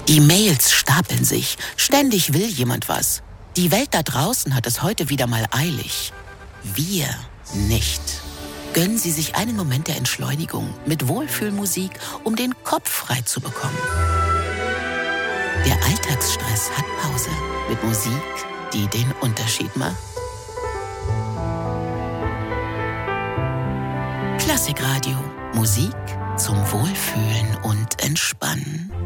E-Mails stapeln sich, ständig will jemand was. Die Welt da draußen hat es heute wieder mal eilig. Wir nicht. Gönnen Sie sich einen Moment der Entschleunigung mit Wohlfühlmusik, um den Kopf frei zu bekommen. Der Alltagsstress hat Pause mit Musik, die den Unterschied macht. Klassikradio. Musik zum Wohlfühlen und Entspannen.